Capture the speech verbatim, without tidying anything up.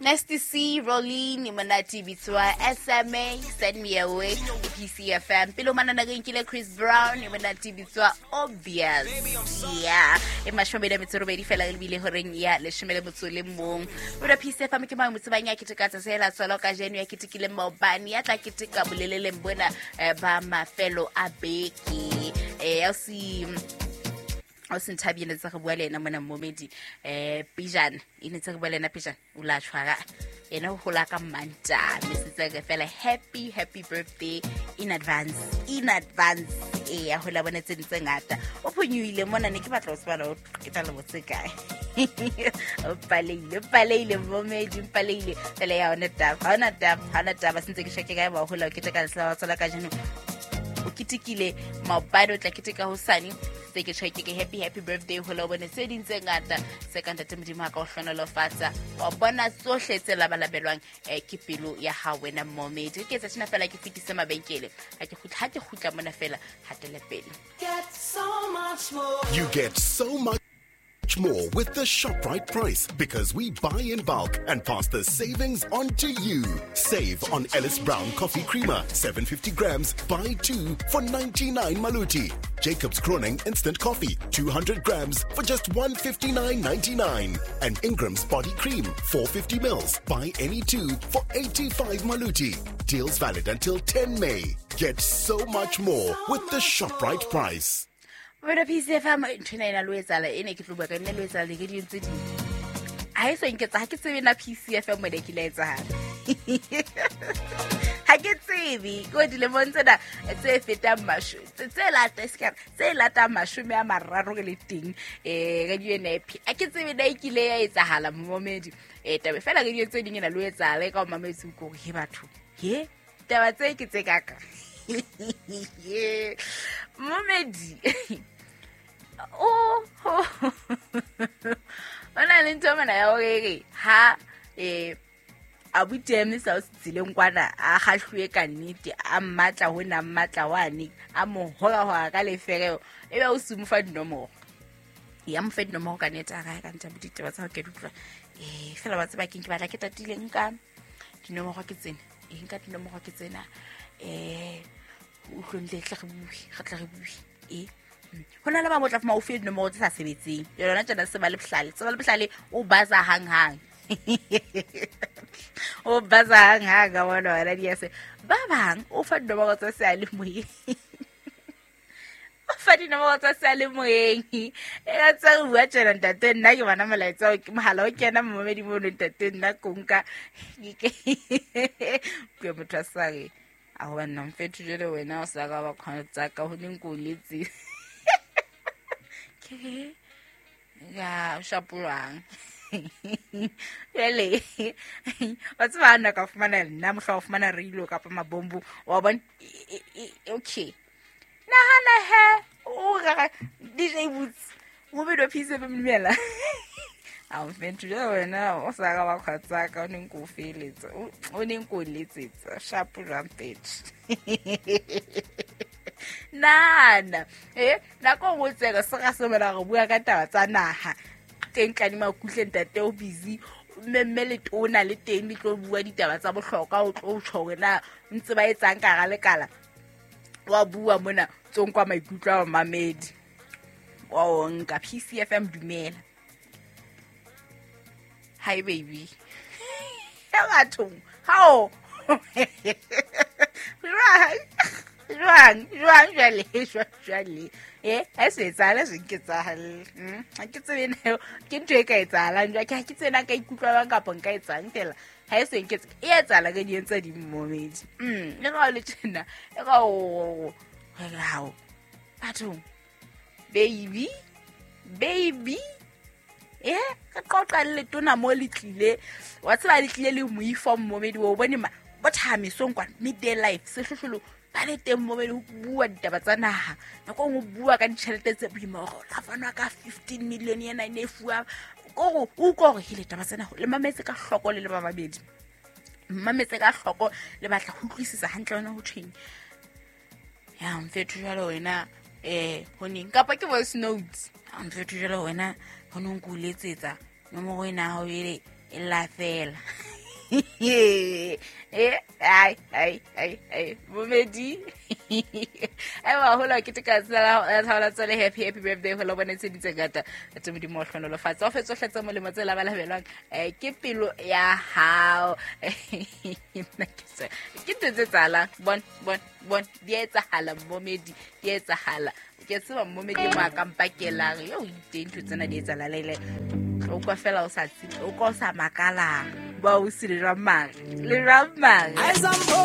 Nice to see Rolene Imanati Bitwa S M A send me away P C F M Pilo Mananaginkile Chris Brown Imanati Bitwa obvious yeah emashomela metsoro be di fela le bile horeng ya le shemele motsole mong ora P C F M ke mang motsebanya kitikatsa sela tsolo ka jenu ya kitikile mobani ya tla kitika bolelele mbona ba mafelo a beki eh o si o sinthabile tsa go bua le ena mona momedi eh Pijan ine tsa go bua le ena Pijan o la tshwara ena go la ka manta mesitse ke fela happy happy birthday in advance in advance eh ya hola bona tse ditse ngata o phonyuile mona ne ke batla o tsbala o ke tla le botse kae o paleile paleile momedi paleile tele ya ona taba ona taba ona taba sintse ke sheke kae ba hola ke teka tsa tsala ka jeno o kitikile mabado tla kitika hosani se ke tshweke ke happy happy birthday hola bone se dintse ngata se ka ntate modimo ka o hlona lo fatsa wa bona tsohle tse la balabelwang eh ke pelo ya ha wena momedi ke tsa tsena fela ke fitise mabenkele ha ke khutla ha ke khutla mona fela hatele pele Get so much more. You get so much more with the ShopRite price because we buy in bulk and pass the savings on to you. Save on Ellis Brown Coffee Creamer, seven hundred fifty grams, buy two for ninety-nine Maluti. Jacob's Kroning Instant Coffee, two hundred grams for just one hundred fifty-nine ninety-nine. And Ingram's Body Cream, four hundred fifty mils, buy any two for eighty-five Maluti. Deals valid until the tenth of May. Get so much more with the ShopRite price. Wena P C F M ntshena ina loetsala ene ke tloba ka nne loetsala le ke di ntse di a e so nketsa ha ke tsebe na P C F M mo de ke la etsa ha ke tsebe go di le montsena tse feta mashu tse la tseska tse la ta mashu me a mararo ke le ting eh ga di ene pi a ke tsebe na ikile ya etsa hala mo momedi eh tabe fela ke di ntse dingena loetsala ka mametsi ko he batho he taba tse ke tse kaka momedi oh ona le ntoma na ya okay ha eh abuteme sa tsileng kwana a gahlwe ka nnete a mmatla hona mmatla wane a mo hola ho ka lefereo ebe o sumfa dinomoro ya mfe dinomoro ka neta ga ka ntse botite ba tsa ke dutwa eh fela ba tseba ke ke batla ke tatile nka dinomoro ke tsena e nka dinomoro ke tsena eh o hlontle tla re bui ga tla re bui eh hona le ba motla fuma o fe dinomoro tse sa sebetseng yona tsena se ba le bohlale se ba le bohlale o baza hang hang o baza hang hang ga bona wena di ese ba bang o fa dinomoro tse sa le moye o fa dinomoro tse sa le moyeng e ga tsa bua tsena ntate nna ke bana molaetsa ke mohala o kena momedi mo ntate nna konka ke ke motho sa re a ho nna mfethu jele wena o sa ka ba khona ka ho ning ko letsi ke ya shapurang ele what's vana ka fumana nna mohla o fumana rilo ka pa mabombo wa bona okay na hana he o ga D J Boots mo be do phise be mmela a mfethu jele wena o sa ka ba khwatsa ka o ning ko feletsa o ning ko letsetsa shapurang page nana eh na ko ngotseka se ga se mela go bua ka taba tsa naha teng ka di makuhle ntate o busy mmele tona le teng di tlo bua ditaba tsa bohloka o tlo tshore na ntse ba etsang ka ga lekala wa bua mona tsonkwa maikutlo a mamedi wa o nka P C F M dumela hi baby ya batho hao right Juan, Juan jale, Juan jale. Eh, a se tsala se ke tsala. Hm, a ke tsebe ne ke ntwe ka etsala, nja ke ke tsena ka ikutlwa ba ka pon ka etsang tela. Ha se ke e etsala ka di entsa di momedi. Hm, le ga le tsena, e ga o helao. Batho. Baby, baby. Eh, ka qoqa le tona mo le tlile. Wa tsela le tlile le moifo momedi o bone ma bothami sonkwa midday life se hlohlolo ba le teng mo be bua ditaba tsa naha na go bua ka ditšhelete tse boima go la fana ka fifteen million yena ine fua go o go re hile taba tsena le mametse ka hloko le le ba babedi mametse ka hloko le batla go tlisisa hantle wena ho tsheng ya mfethu jalo wena eh honi kapa ke voice notes mfethu jalo wena hono nkuletsetsa no mo wena ho ile e la fela Eh, ai, ai, ai, ai, Momedi. I wa hola ke te ka tsela ha la tsole happy happy birthday ho lo bona tse ditse gata tse mo di mo hlono lo fatsa o fetso hletsa mo le matsela ba la belwang eh ke pelo ya hao ke tse tsala bon bon bon di etsa hala Momedi di etsa hala ke tseba Momedi ma kampakelang yo iteng tsena di etsa la lele o kwa fela o sa tsi o ko sa makala ba o sire ramang le ramang